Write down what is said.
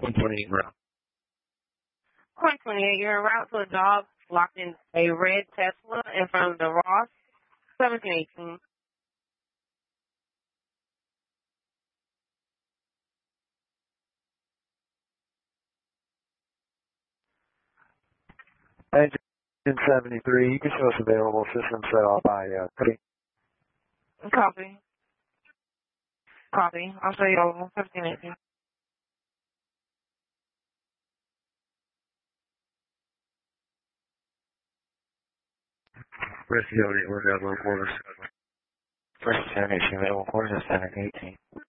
128 route. 128, you're en route to a dog locked in a red Tesla in front of the Ross, 1718. Engine 73, you can show us available system set off by Copy. Copy. I'll show you over 1518. Rescue 78, we're down low quarters. First 718, available quarters, 718.